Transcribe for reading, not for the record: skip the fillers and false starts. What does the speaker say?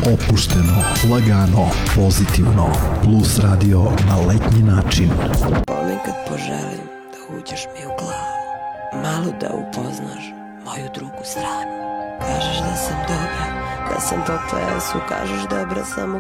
Opušteno, lagano, pozitivno. Plus radio na letnji način. Ponekad poželim da uđeš mi u glavu, malo da upoznaš moju drugu stranu. Kažeš da sam dobra, da sam po plesu, kažeš dobra sam u